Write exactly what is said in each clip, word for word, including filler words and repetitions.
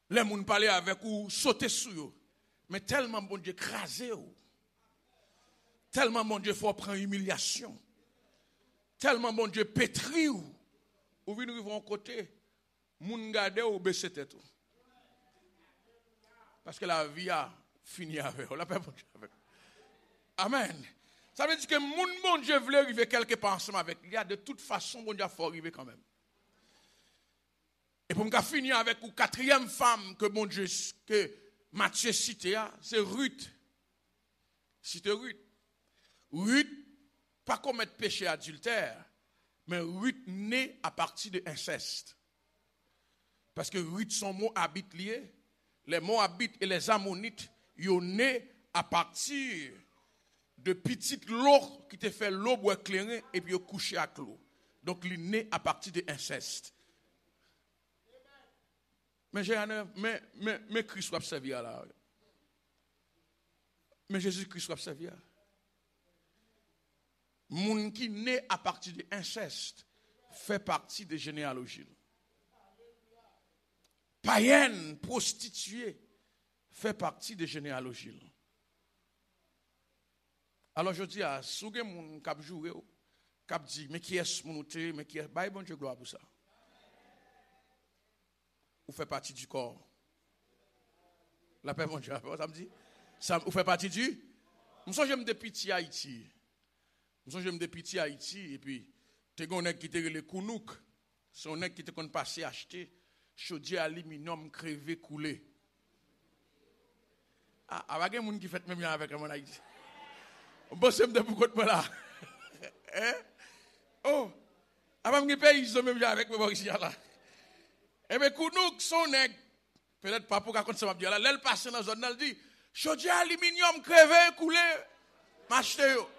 Les gens parler avec ou sauter sur eux. Mais tellement bon Dieu écraser ou. Tellement bon Dieu faut prendre humiliation. Tellement bon Dieu pétri ou. Ou venir vivre en côté, moun garder ou baisser tête. Parce que la vie a fini avec. La paix bon Dieu avec. Amen. Ça veut dire que moun bon Dieu voulait arriver quelque part ensemble avec. Il y a de toute façon bon Dieu faut arriver quand même. Et pour me finir avec une quatrième femme que bon Dieu que Matthieu cité, c'est Ruth. Cité Ruth. Ruth, pas commettre péché adultère, mais Ruth naît à partir de inceste. Parce que Ruth, son mot habite lié. Les Moabites et les Ammonites, ils sont nés à partir de petites l'eau qui te fait l'eau pour éclairer et puis ils couché à l'eau. Donc, ils sont nés à partir de inceste. Mais, mais, mais, mais Christ va servir là. Mais Jésus-Christ va servir. Moun qui naît à partir de inceste fait partie des généalogies. Païenne, prostituée, fait partie des généalogies. Alors je dis à ceux qui ont joué, qui ont dit, mais qui est-ce mon outil, mais qui est, bah, bon Dieu, gloire pour ça. Vous faites partie du corps. La paix, mon Dieu, ça me dit, ça, vous faites partie du. Je me suis depuis petit Haïti. Je me suis depuis petit Haïti, et puis, tu as un qui était le Kounouk, c'est un qui était passé acheter. Chaudier aluminium crevé coulé. Ah, avec un monde qui fait même avec mon Haïti. On bosse même pour côté là. Hein? Oh, avec mes pays ils sont même avec moi ici là. Et ben Kounouk son nèg peut-être pas pour raconter ça m'a dit là, elle passe dans zone elle dit chaudier aluminium crevé coulé m'acheter yo.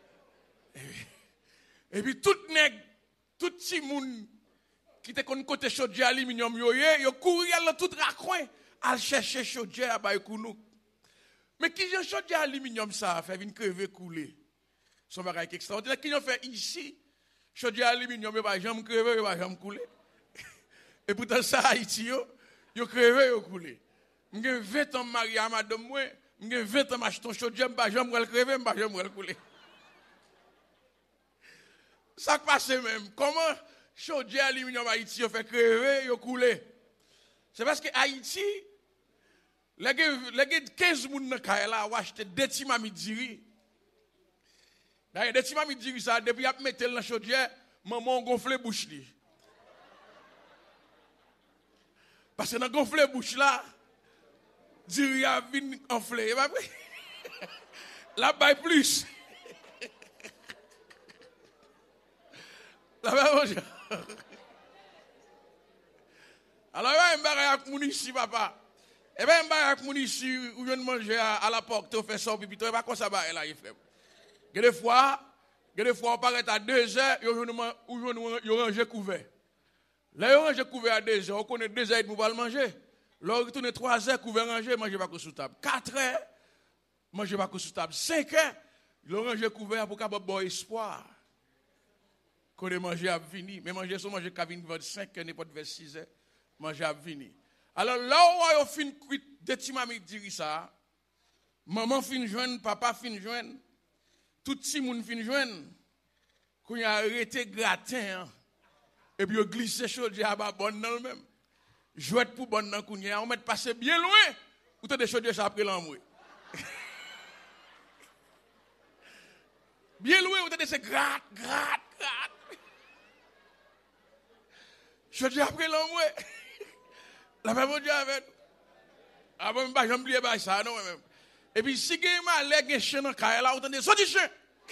Et puis tout nèg tout petit monde qui te kon côté chaudier aluminium yo yo courir dans tout raccoin à chercher chaudier à bay Kounouk. Mais qui j'ai chaudier aluminium ça fait venir crever couler. Son bagage extraordinaire qui ont fait ici chaudier aluminium pas jamais crever pas jamais couler. Et pourtant ça Haïti yo yo crever yo couler. M'gen vingt ans marié à madame moi, m'gen vingt ans m'achète chaudier pas jamais crever pas jamais couler. Ça passe même comment chaudier aluminium Haïti yo fait crever yo couler. C'est parce que Haïti les quinze moun nan kay la ou acheter deux ti mamidiri. D'ailleurs deux ti mamidiri ça depuis a mettre dans chaudier maman gonfler bouche li. Parce que dans gonfler bouche là diri a vinn enflé pas vrai. La bail plus. La bail alors, il y a un avec mon ici, papa. Eh bien, il y a un avec mon ici, où je manger à la porte, tu fais ça, pipi, tu pas quoi ça va, là, il fait. Il y a des fois, il y a des fois, on paraît à deux heures, où je range couvert. Là, on range couvert à deux heures, on connaît deux heures pour pas le manger. Là, on retourne trois heures, couvert manger, manger pas sous table. Quatre heures, manger pas sous table. Cinq heures, on range couvert pour capable avoir espoir. Quand on manger à venir, mais manger, soit manger qu'à venir vers cinq heures, n'importe vers six heures. Manger à venir. Alors là où on fin cuit de ti mami diri ça, maman fin joindre, papa fin joindre, tout ti moun fin joindre, qu'on a arrêté gratin et puis on glissé chaudier à bas bonne dans même. Jouet pour bonne dans qu'on on met passer bien loin, ou t'as des chaudier ça après l'amoué. Bien loin ou t'as des gratte gratte gratte. Chaudier après l'amoué. La paix de Dieu avec nous. Avant, je ne vais pas ça, non, même. Et puis, si vous avez un chien dans le cas, là, vous entendez, sortez chien.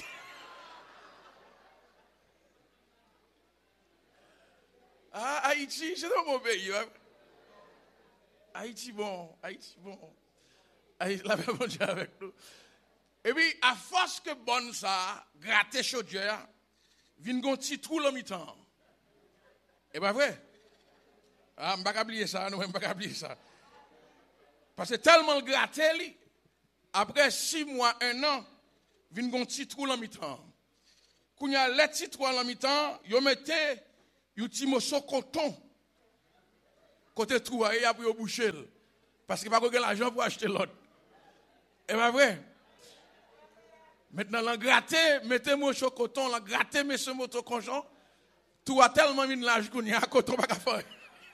Ah, Haïti, c'est un bon pays. Hein? Haïti, bon. Haïti, bon. Haïti, la paix de Dieu avec nous. Et puis, à force que bonne ça, gratter chaudière, vient un petit trou le mi-temps. Et pas vrai? Ah, je ne vais pas oublier ça, non, je ne vais pas oublier ça. Parce que tellement gratté, après six mois, un an, il y a un petit trou en mi-temps. Quand il y a les petits trous en mi-temps, ils mettent un petit morceau de coton. Côté trou, il a pris au boucher. Parce qu'il n'a pas l'argent pour acheter l'autre. Et pas vrai? Maintenant, l'en gratter, mettez-moi au chocoton, l'en gratter, mettez moto conjoint. Tout a tellement mis de l'âge qu'on y a, coton pas qu'à faire.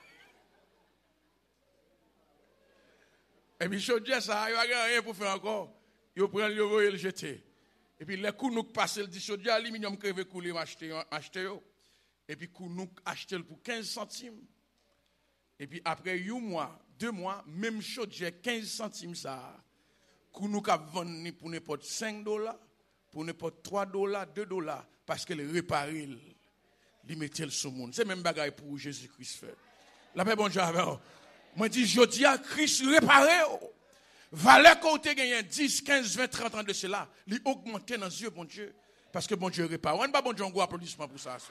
Et puis, je dis ça, il n'y a rien pour faire encore. Il prend le et le jeter. Et puis, les coups nous passent, il dit, je dis, aluminium crevé couler, m'acheter, acheter. Et puis, coups nous acheter pour quinze centimes. Et puis, après un mois, deux mois, même chose, j'ai quinze centimes ça. Coups nous vendre pour n'importe cinq dollars, pour n'importe trois dollars, deux dollars, parce que le réparer, il mettait le sous monde. C'est même bagaille pour Jésus-Christ fait. La paix, bon Dieu, moi, je dis, je dis à Christ, réparer. Valeur qu'on te gagne dix, quinze, vingt, trente ans de cela, il augmente dans les yeux, bon Dieu. Parce que bon Dieu répare. On n'a pas bon Dieu, un gros applaudissement pour ça.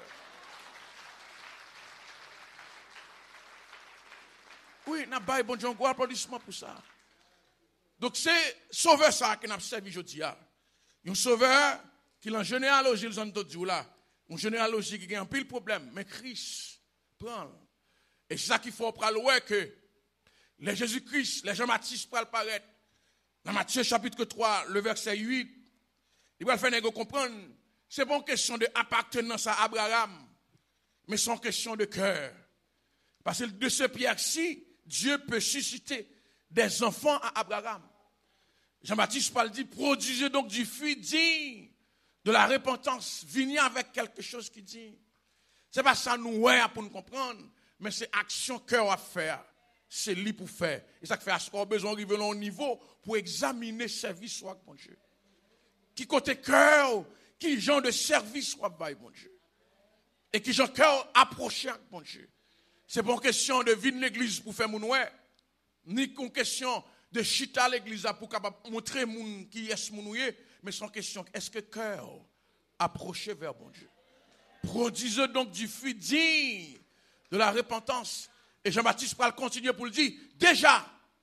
Oui, on n'a pas bon Dieu, un gros applaudissement pour ça. Donc c'est sauveur ça qui n'a servi aujourd'hui. Un sauveur qui est en généalogie, ils ont dit là. Une généalogie qui a un pile problème. Mais Christ prend. Et c'est ça qu'il faut prendre ouais que les Jésus-Christ, les Jean-Baptiste pour apparaître. Dans Matthieu chapitre trois, le verset huit, il va faire nous comprendre. C'est pas une question d'appartenance à Abraham, mais c'est une question de cœur. Parce que de ce pierre-ci, Dieu peut susciter des enfants à Abraham. Jean-Baptiste parle dit, produisez donc du fruit digne de la repentance. Venez avec quelque chose qui dit. C'est pas ça nous ouais pour nous comprendre, mais c'est action cœur à faire. C'est lui pour faire. Et ça fait à ce qu'on a besoin d'arriver à un niveau pour examiner service soit mon Dieu. Qui côté cœur, qui genre de service soit bail mon Dieu. Et qui genre cœur approché avec mon Dieu. C'est pas une question de vivre l'église pour faire mon ouais, ni une question de chita à l'église pour capable montrer moun qui est mon ouais, mais c'est une question est-ce que cœur approché vers mon Dieu. Produisez donc du fruit digne de la repentance. Et Jean-Baptiste va continuer pour le dire, déjà,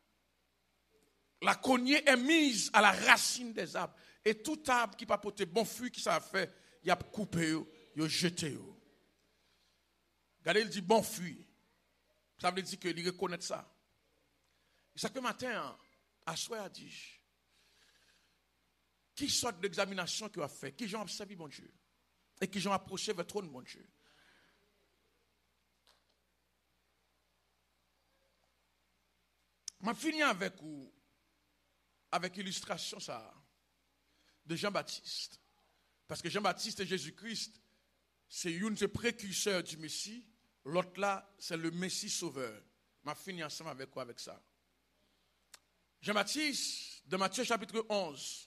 la cognée est mise à la racine des arbres. Et tout arbre qui va porter bon fruit, qui ça a fait, il a coupé, il a jeté. Regardez, il dit bon fruit. Ça veut dire qu'il reconnaît ça. Et ça que matin, à soi a dit, qui sorte d'examination qu'il a fait, qui j'en observé mon Dieu, et qui j'en approché vers le trône mon Dieu. Je finis avec vous, avec l'illustration ça, de Jean-Baptiste. Parce que Jean-Baptiste et Jésus-Christ, c'est une des précurseurs du Messie. L'autre là, c'est le Messie sauveur. Je finis ensemble avec quoi avec ça. Jean-Baptiste, de Matthieu chapitre onze.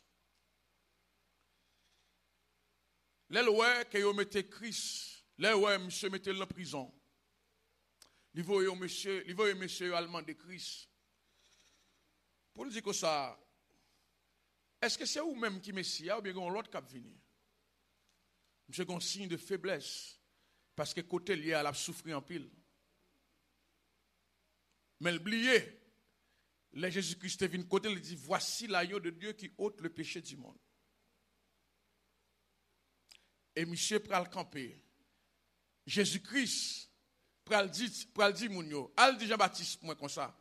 Là, ouais, que vous mettez Christ, là, ouais, monsieur mettez en prison. Il voit monsieur, il voit monsieur allemand de Christ. Pour nous dire que ça, est-ce que c'est vous-même qui Messia ou bien l'autre qui venu? Monsieur, un signe de faiblesse. Parce que côté lié à la souffrir en pile. Mais oubliez, le Jésus-Christ est venu côté, il dit, voici l'agneau de Dieu qui ôte le péché du monde. Et monsieur pral camper. Jésus-Christ pral dit, pral dit mounio. Al dit Jean-Baptiste moi comme ça.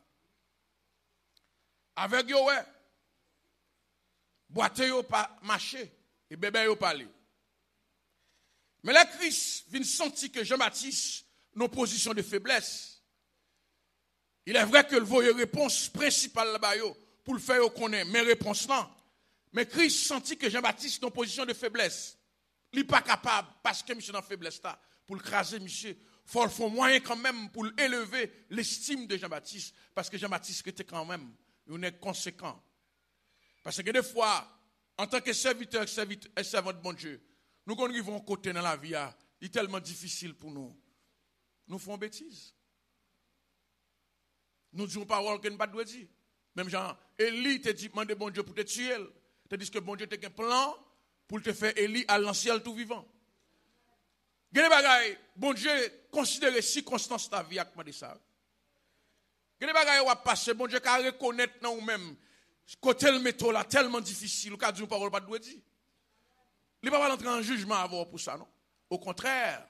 Avec yo ouais. Boite yo pas marcher et bébé yo parler. Mais là Christ vient sentir que Jean-Baptiste non position de faiblesse. Il est vrai que le voye réponse principale là-bas pour le faire connaître mes réponses là. Mais Christ sentit que Jean-Baptiste non position de faiblesse. Il n'est pas capable parce que monsieur dans faiblesse là pour le craser monsieur. Faut faut moyen quand même pour élever l'estime de Jean-Baptiste parce que Jean-Baptiste était quand même on est conséquent. Parce que des fois, en tant que serviteur et servant de bon Dieu, nous quand nous arrivons côté dans la vie, il est tellement difficile pour nous. Nous faisons bêtises. Nous disons paroles que nous ne pas dire. Même genre, Élie te dit, demande bon Dieu pour te tuer. Te dit que bon Dieu te un plan pour te faire Élie à l'ancien tout vivant. Gade bagay, bon Dieu considère circonstances ta vie avec ça. Gade bagay ou passer, bon Dieu ka reconnaître dans ou même côté le métaux là tellement difficile ou ka dire parole pas doit dire. Il pas entrer en jugement avant pour ça non. Au contraire,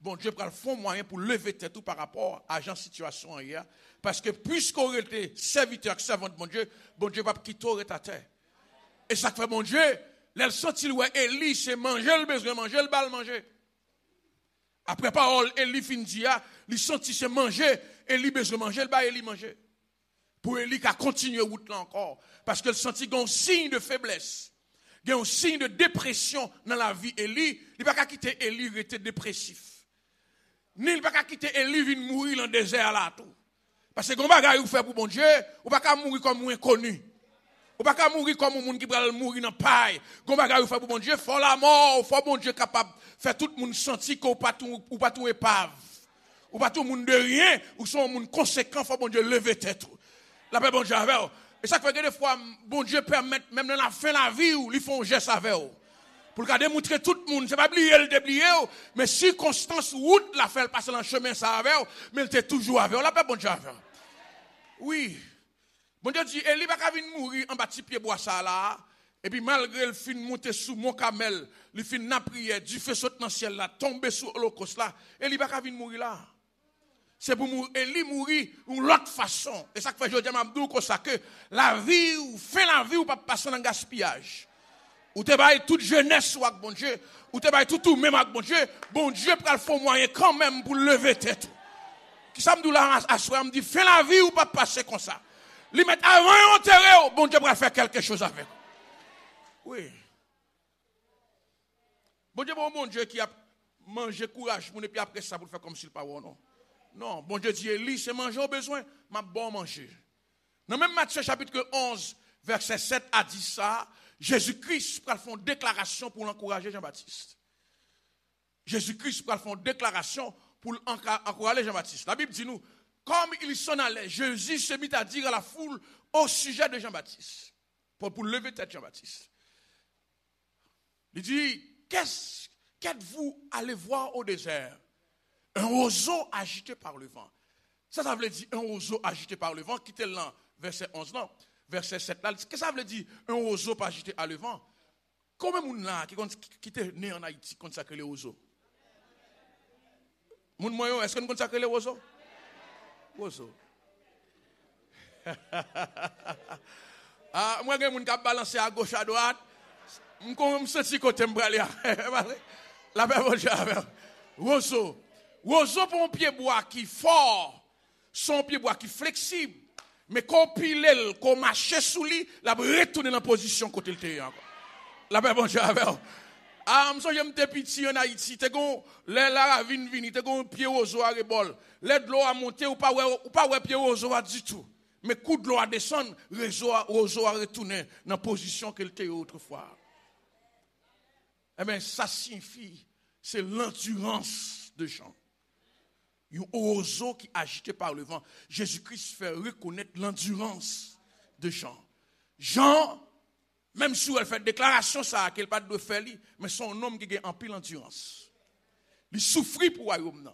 bon Dieu prend le fond moyen pour lever tête tout par rapport à la situation hier. Parce que puisqu'on était serviteur, servant de bon Dieu, bon Dieu va quitter ta terre. Et ça fait bon Dieu, elle senti ouais Élie c'est manger le besoin manger le bal manger. Après parole Élie fin dit il senti c'est manger Élie besoin manger le bal Élie manger. Pour Élie qui a continué route là encore parce qu'elle senti un signe de faiblesse. Il y a un signe de dépression dans la vie Élie, il pas qu'à quitter Élie rester dépressif. Ni il pas qu'à quitter Élie vinn mourir dans le désert là tout. Parce que gon bagay ou fait pour bon Dieu, ou pas qu'à mourir comme un inconnu. Ou pas qu'à mourir comme un monde qui va mourir dans paille. Gon bagay ou fait pour bon Dieu, faut la mort, faut bon Dieu capable faire tout le monde sentir qu'on pas tout ou pas tout épave. Ou pas tout monde de rien, ou son monde conséquent, faut bon Dieu lever tête. La paix bon Dieu avec. Et ça fait que des fois bon Dieu permet même dans la fin de la vie ou ils font un geste avec eux. Pour le démontrer tout le monde, c'est pas oublier le déblier, mais circonstance route la fait passer dans le chemin ça avec, mais il était toujours avec. La paix bon Dieu avec. Oui. Bon Dieu dit Élie va venir mourir en bas de pied bois ça là et puis malgré le fin monter sous mon camel, le fin na prière, du feu saute dans le ciel là, tomber sur l'holocauste là, Élie va venir mourir là. C'est pour mourir Élie mourir d'une autre façon. Et ça que fait je dis m'abdou comme ça que la vie ou fin la vie ou pas passer dans gaspillage. Ou te bail toute jeunesse avec bon Dieu, ou te bail tout tout même avec bon Dieu, bon Dieu prend le fond moyen quand même pour lever tête. Qui ça me dit là à soir me dit fin la vie ou pas passer comme ça. Li mettre avant enterrer, bon Dieu va faire quelque chose avec. Oui. Bon Dieu bon bon Dieu qui a mangé courage pour et puis après ça pour faire comme s'il pas non. Non, bon Dieu dit Élie c'est manger au besoin, m'a bon manger. Dans même Matthieu chapitre onze verset sept à dix ça, Jésus-Christ va faire une déclaration pour l'encourager Jean-Baptiste. Jésus-Christ va faire une déclaration pour encourager Jean-Baptiste. La Bible dit nous, comme ils s'en allaient, Jésus se mit à dire à la foule au sujet de Jean-Baptiste, pour, pour lever tête Jean-Baptiste. Il dit, qu'est-ce qu'êtes-vous allé voir au désert? Un roseau agité par le vent. Ça, ça veut dire un roseau agité par le vent, quittez là, verset onze, non, verset sept là. Qu'est-ce que ça veut dire un roseau agité par le vent? Combien de monde là qui était né en Haïti consacré les roseaux? Moun moyen, est-ce que nous consacrons les roseaux? Roseaux. Ah, moi, je suis balancé à gauche, à droite. Je me sens côté m'bralia. La paix bon Dieu. Roseau. Roseau pour un pied bois qui est fort, son pied bois qui est flexible, mais qu'on pile, qu'on marche sous lui, la retourne dans la position côté le terrain. La paix bon Dieu. Ah, je me suis petit en Haïti, tu as la ravine vini, tu as un pied roseau à rebol. L'aide l'eau a monté ou pas ou pas ouais pied roseau du tout. Mais coup de l'eau a descendre, roseau a retourné dans la position qu'elle était autrefois. Eh bien, ça signifie, c'est l'endurance de Jean. Un roseau qui est agité par le vent. Jésus-Christ fait reconnaître l'endurance de Jean. Jean, même si elle fait déclaration, ça, qu'elle pas de faire, mais son homme qui a en pile endurance. Il souffrit pour le royaume.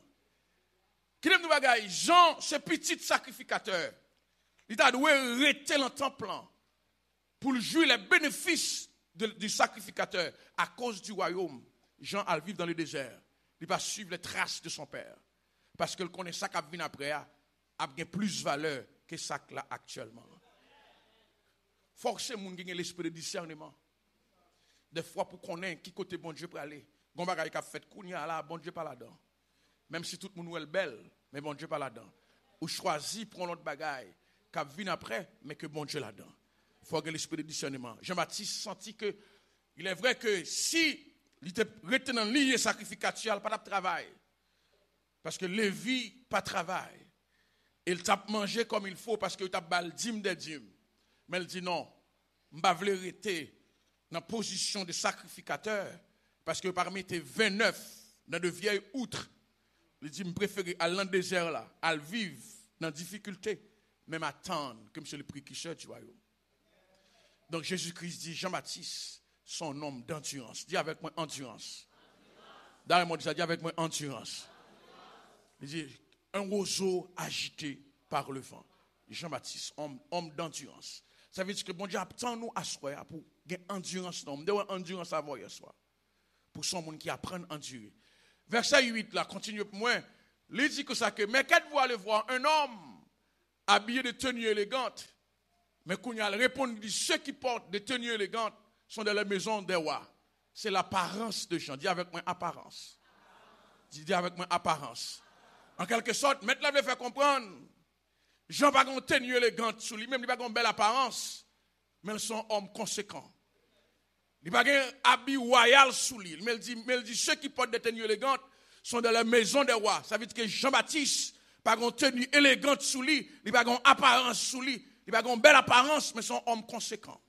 Jean, ce petit sacrificateur, il a dû rester dans le temple pour jouir les bénéfices de, du sacrificateur à cause du royaume. Jean a vivre dans le désert. Il va suivre les traces de son père. Parce qu'il connaît ça qui vient après, a plus de valeur que ça là actuellement. Forcément, il y a l'esprit de discernement. Des fois, pour connaître qui côté bon Dieu pour aller, bon bagay qui a fait kounya là, bon Dieu pas là-dedans. Même si tout le monde est belle, mais bon Dieu pas là-dedans. Ou choisi pour l'autre bagaille qui vient après, mais que bon Dieu là-dedans. Il faut avoir l'esprit de discernement. Jean-Baptiste sentit que il est vrai que si il était resté dans ligne sacrificature, pas de travail. Parce que Lévi pas travail. Il t'a mangé comme il faut parce qu'il t'a bal dîme des dîmes. Mais il dit non, je ne vais pas rester dans la position de sacrificateur parce que parmi tes vingt-neuf dans de vieilles outres, il dit je préfère aller dans le désert là, à vivre dans la difficulté, même attendre comme c'est le prix qui cherche du royaume. Donc Jésus-Christ dit Jean-Baptiste, son homme d'endurance. Dis avec moi endurance. D'ailleurs, moi, dis avec moi endurance. Il dit un roseau agité par le vent. Jean-Baptiste, homme, homme d'endurance. Ça veut dire que bon Dieu attend nous à soi pour gagner endurance. On doit endurance à voir hier soir. Pour son monde qui apprend à endurer. verset huit, là, continue pour moi. Il dit que ça que, mais qu'êtes-vous allez voir un homme habillé de tenues élégantes? Mais qu'on y a répondu, il dit, ceux qui portent des tenues élégantes sont dans la maison des rois. C'est l'apparence de Jean. Dis avec moi, apparence. Dis, dis avec moi, apparence. En quelque sorte, maintenant, je vais faire comprendre. Jean n'a pas une tenue élégante sous lui, même il n'a pas une belle apparence, mais ils sont hommes conséquents. Il n'a pas un habit royal sous lui. Mais il dit, mais il dit, ceux qui portent des tenues élégantes sont dans la maison des rois. Ça veut dire que Jean-Baptiste n'a pas une tenue élégante sous lui, il n'a pas une apparence sous lui, il n'a pas une belle apparence, mais sont hommes conséquents.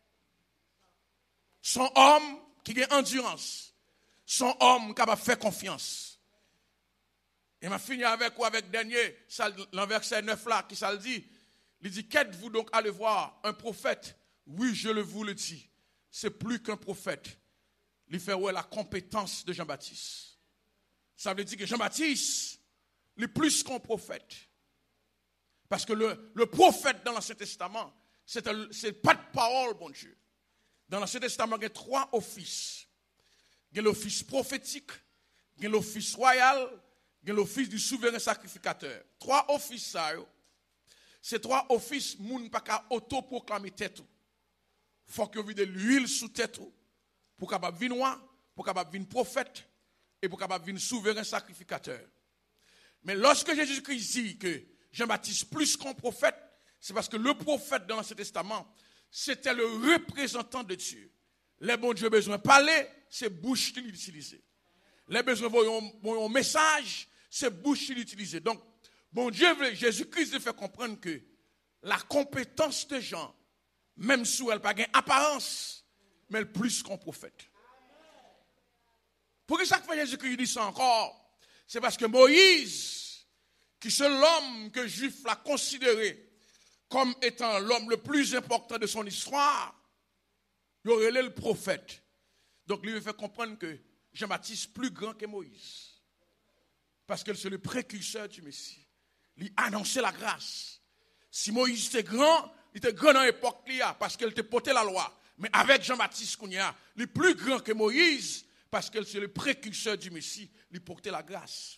Sont hommes qui ont endurance. Sont hommes qui peuvent faire confiance. Et m'a fini avec ou avec dernier, le verset neuf là, qui ça le dit. Il dit, qu'êtes-vous donc allez voir un prophète? Oui, je le vous le dis. C'est plus qu'un prophète. Il fait ouais la compétence de Jean-Baptiste. Ça veut dire que Jean-Baptiste, il est plus qu'un prophète. Parce que le, le prophète dans l'Ancien Testament, c'est pas de parole, bon Dieu. Dans l'Ancien Testament, il y a trois offices. Il y a l'office prophétique, il y a l'office royal, il y a l'office du souverain sacrificateur. Trois offices, ça, ces trois offices, moun pas qu'à auto-proclamer tête. Il faut que vous de l'huile sous tête pour capable venir noir, pour capable venir prophète et pour capable venir souverain sacrificateur. Mais lorsque Jésus-Christ dit que Jean-Baptiste plus qu'un prophète, c'est parce que le prophète dans l'Ancien Testament, c'était le représentant de Dieu. Les bons dieux besoin de parler, c'est bouche qu'il utilisait. Les besoins de un message, c'est bouche qu'il utilisait. Donc, bon Dieu, Jésus-Christ fait comprendre que la compétence de Jean, même si elle n'a pas d'apparence, mais elle est plus qu'un prophète. Pour que chaque fois Jésus-Christ dit ça encore, c'est parce que Moïse, qui est l'homme que Juif l'a considéré comme étant l'homme le plus important de son histoire, il aurait le prophète. Donc, lui, il fait comprendre que Jean-Baptiste plus grand que Moïse. Parce que c'est le précurseur du Messie. Il annonçait la grâce. Si Moïse était grand, il était grand dans l'époque qu'il y a, parce qu'il était porté la loi. Mais avec Jean-Baptiste qu'on y a, il est plus grand que Moïse, parce que c'est le précurseur du Messie, il portait la grâce.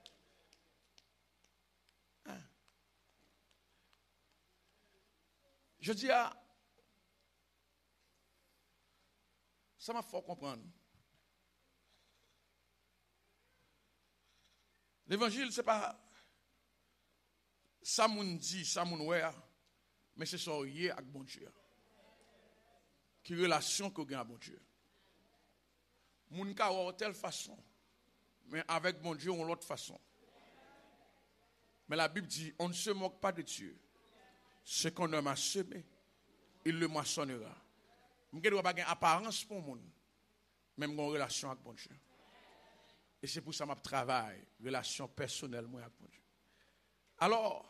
Hein? Je dis à... Ça m'a fait comprendre. L'évangile, ce n'est pas ça moun dit, ça moun ouais, mais c'est ça lié avec bon Dieu. Qui relation que gagne avec bon Dieu. Moun ka ou telle façon, mais avec bon Dieu, on l'autre façon. Mais la Bible dit, on ne se moque pas de Dieu. Ce qu'on homme a semé, il le moissonnera. Je ne dois pas avoir apparence pour le monde, même en relation avec bon Dieu. Et c'est pour ça que je travaille, relation personnelle avec mon Dieu. Alors,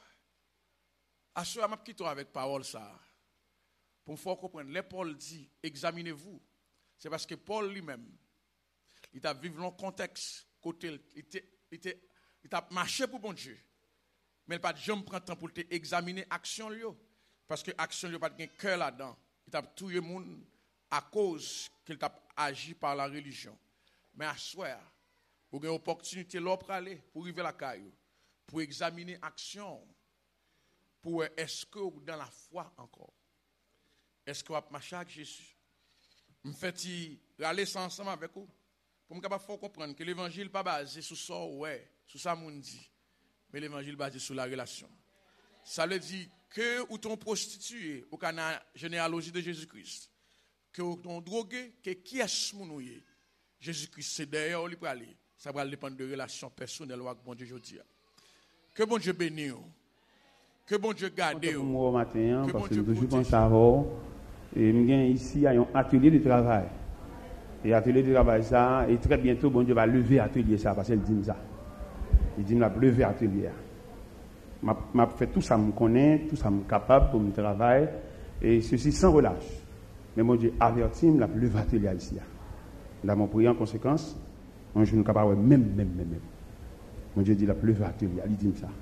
à ce moment-là, je vais avec parole ça. Pour me faire comprendre, les Paul dit, examinez-vous. C'est parce que Paul lui-même, il a vécu dans le contexte, côté, il a marché pour bon Dieu. Mais il n'a pas de jamais prendre temps pour examiner l'action. Parce que l'action n'a pas de cœur là-dedans. Il a tout le monde à cause qu'il a agi par la religion. Mais à soir, vous avez une opportunité là pour aller, pour arriver à la caillou, pour examiner l'action, pour est-ce que vous dans la foi encore? Est-ce que vous avez marché avec Jésus? Je fais aller ensemble avec vous, pour me faire comprendre que l'évangile n'est pas basé sur ça, ouais, sur ça, mon dit, mais l'évangile est basé sur la relation. Ça veut dire que ou ton prostitué, au canal généalogie de Jésus-Christ, que ou ton drogué, que qui est-ce mon Jésus-Christ, c'est d'ailleurs lui pour aller. Ça va dépendre de relations personnelles avec bon Dieu aujourd'hui. Que bon Dieu bénisse. Que bon Dieu garde. Moi matin parce que je toujours pense à vous et me ici à un atelier de travail. Et atelier de travail ça et très bientôt bon Dieu va lever atelier ça parce qu'il dit ça. Il dit m'a lever atelier. M'a m'a fait tout ça me connaît, tout ça me capable pour me travailler et ceci sans relâche. Mais mon Dieu avertit me la lever atelier ici. Là mon prière en conséquence. Moi, je ne suis pas capable même, même, même, même. Mon Dieu dit la plus atelier, il dit ça.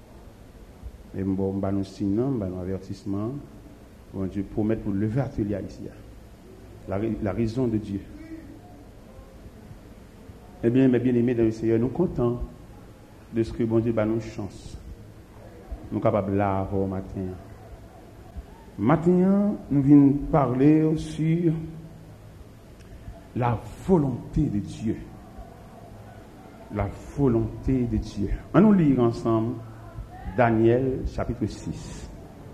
Et bon, bah nous signons, bah nous avertissement. Bon Dieu promet pour lever atelier ici. La, la raison de Dieu. Eh bien, mes bien-aimés dans le Seigneur, nous sommes contents de ce que bon Dieu bat nous chance. Nous sommes capables de là au matin. Matin, nous venons parler sur la volonté de Dieu. La volonté de Dieu. On nous lire ensemble Daniel chapitre six.